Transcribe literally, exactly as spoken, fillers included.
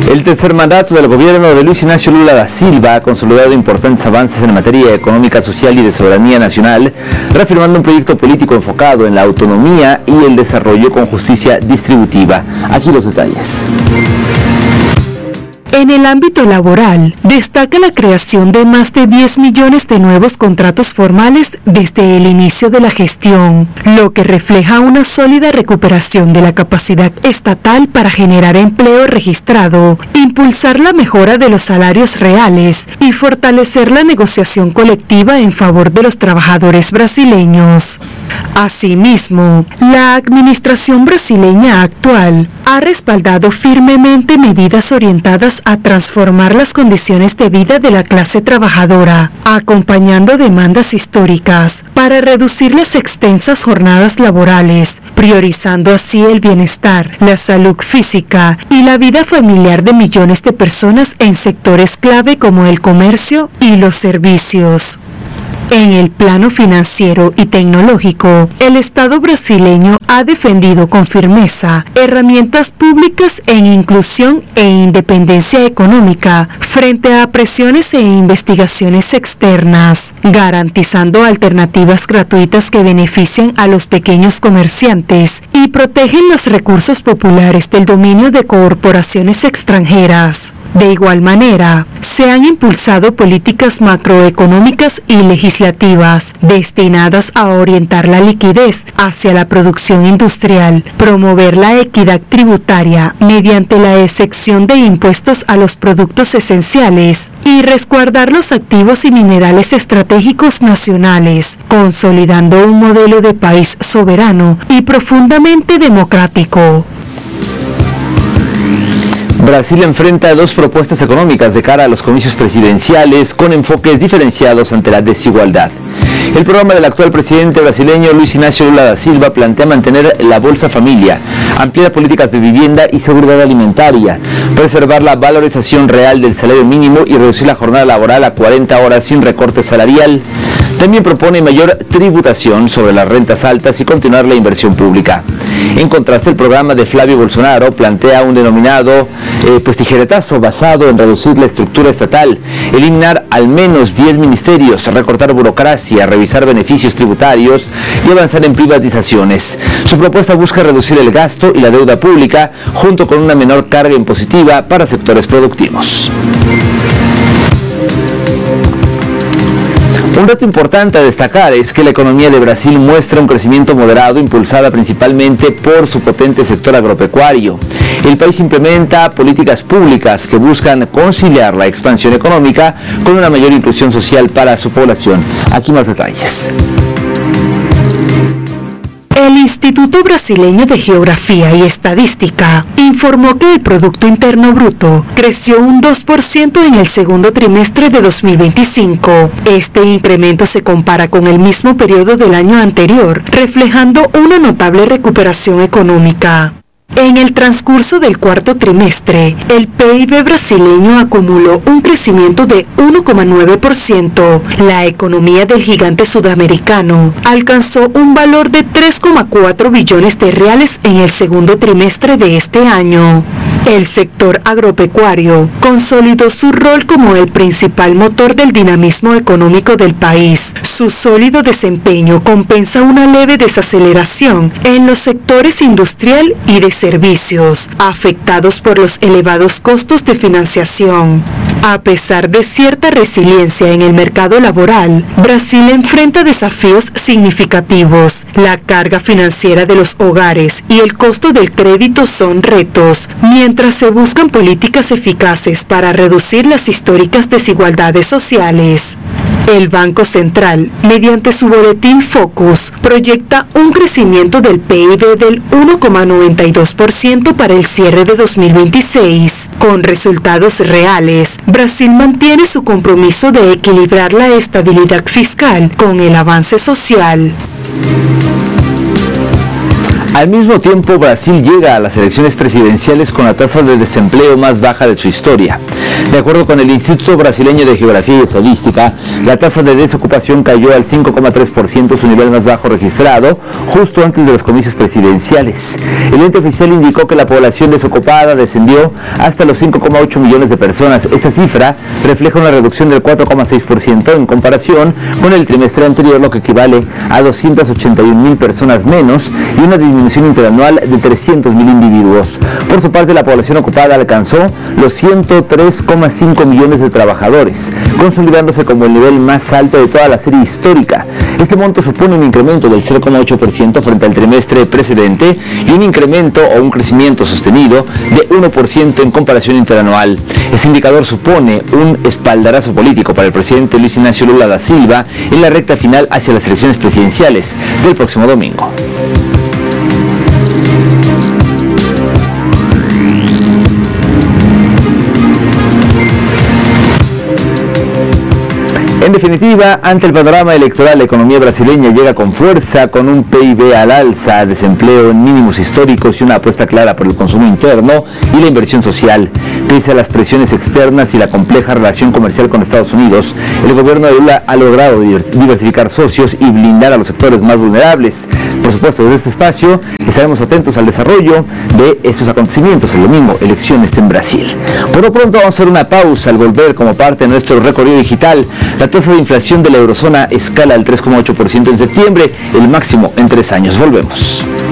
El tercer mandato del gobierno de Luis Ignacio Lula da Silva ha consolidado importantes avances en materia económica, social y de soberanía nacional, reafirmando un proyecto político enfocado en la autonomía y el desarrollo con justicia distributiva. Aquí los detalles. En el ámbito laboral, destaca la creación de más de diez millones de nuevos contratos formales desde el inicio de la gestión, lo que refleja una sólida recuperación de la capacidad estatal para generar empleo registrado, impulsar la mejora de los salarios reales y fortalecer la negociación colectiva en favor de los trabajadores brasileños. Asimismo, la administración brasileña actual ha respaldado firmemente medidas orientadas a transformar las condiciones de vida de la clase trabajadora, acompañando demandas históricas para reducir las extensas jornadas laborales, priorizando así el bienestar, la salud física y la vida familiar de millones de personas en sectores clave como el comercio y los servicios. En el plano financiero y tecnológico, el Estado brasileño ha defendido con firmeza herramientas públicas en inclusión e independencia económica frente a presiones e investigaciones externas, garantizando alternativas gratuitas que benefician a los pequeños comerciantes y protegen los recursos populares del dominio de corporaciones extranjeras. De igual manera, se han impulsado políticas macroeconómicas y legislativas destinadas a orientar la liquidez hacia la producción industrial, promover la equidad tributaria mediante la exención de impuestos a los productos esenciales y resguardar los activos y minerales estratégicos nacionales, consolidando un modelo de país soberano y profundamente democrático. Brasil enfrenta dos propuestas económicas de cara a los comicios presidenciales con enfoques diferenciados ante la desigualdad. El programa del actual presidente brasileño Luis Ignacio Lula da Silva plantea mantener la Bolsa Familia, ampliar políticas de vivienda y seguridad alimentaria, preservar la valorización real del salario mínimo y reducir la jornada laboral a cuarenta horas sin recorte salarial. También propone mayor tributación sobre las rentas altas y continuar la inversión pública. En contraste, el programa de Flavio Bolsonaro plantea un denominado eh, pues tijeretazo basado en reducir la estructura estatal, eliminar al menos diez ministerios, recortar burocracia, revisar beneficios tributarios y avanzar en privatizaciones. Su propuesta busca reducir el gasto y la deuda pública junto con una menor carga impositiva para sectores productivos. Un dato importante a destacar es que la economía de Brasil muestra un crecimiento moderado impulsada principalmente por su potente sector agropecuario. El país implementa políticas públicas que buscan conciliar la expansión económica con una mayor inclusión social para su población. Aquí más detalles. El Instituto Brasileño de Geografía y Estadística informó que el Producto Interno Bruto creció un dos por ciento en el segundo trimestre de dos mil veinticinco. Este incremento se compara con el mismo periodo del año anterior, reflejando una notable recuperación económica. En el transcurso del cuarto trimestre, el P I B brasileño acumuló un crecimiento de uno coma nueve por ciento. La economía del gigante sudamericano alcanzó un valor de tres coma cuatro billones de reales en el segundo trimestre de este año. El sector agropecuario consolidó su rol como el principal motor del dinamismo económico del país. Su sólido desempeño compensa una leve desaceleración en los sectores industrial y de servicios, afectados por los elevados costos de financiación. A pesar de cierta resiliencia en el mercado laboral, Brasil enfrenta desafíos significativos. La carga financiera de los hogares y el costo del crédito son retos, mientras se buscan políticas eficaces para reducir las históricas desigualdades sociales. El Banco Central, mediante su boletín Focus, proyecta un crecimiento del P I B del uno coma noventa y dos por ciento para el cierre de dos mil veintiséis. Con resultados reales, Brasil mantiene su compromiso de equilibrar la estabilidad fiscal con el avance social. Al mismo tiempo, Brasil llega a las elecciones presidenciales con la tasa de desempleo más baja de su historia. De acuerdo con el Instituto Brasileño de Geografía y Estadística, la tasa de desocupación cayó al cinco coma tres por ciento, su nivel más bajo registrado, justo antes de los comicios presidenciales. El ente oficial indicó que la población desocupada descendió hasta los cinco coma ocho millones de personas. Esta cifra refleja una reducción del cuatro coma seis por ciento en comparación con el trimestre anterior, lo que equivale a doscientas ochenta y un mil personas menos y una disminución interanual de trescientos mil individuos. Por su parte, la población ocupada alcanzó los ciento tres coma cinco millones de trabajadores, consolidándose como el nivel más alto de toda la serie histórica. Este monto supone un incremento del cero coma ocho por ciento frente al trimestre precedente y un incremento o un crecimiento sostenido de uno por ciento en comparación interanual. Este indicador supone un espaldarazo político para el presidente Luis Ignacio Lula da Silva en la recta final hacia las elecciones presidenciales del próximo domingo. En definitiva, ante el panorama electoral, la economía brasileña llega con fuerza, con un P I B al alza, desempleo en mínimos históricos y una apuesta clara por el consumo interno y la inversión social. Pese a las presiones externas y la compleja relación comercial con Estados Unidos, el gobierno de Lula ha logrado diversificar socios y blindar a los sectores más vulnerables. Por supuesto, desde este espacio estaremos atentos al desarrollo de estos acontecimientos el domingo, elecciones en Brasil. Por lo pronto vamos a hacer una pausa. Al volver, como parte de nuestro recorrido digital, la tasa de inflación de la eurozona escala al tres coma ocho por ciento en septiembre, el máximo en tres años. Volvemos.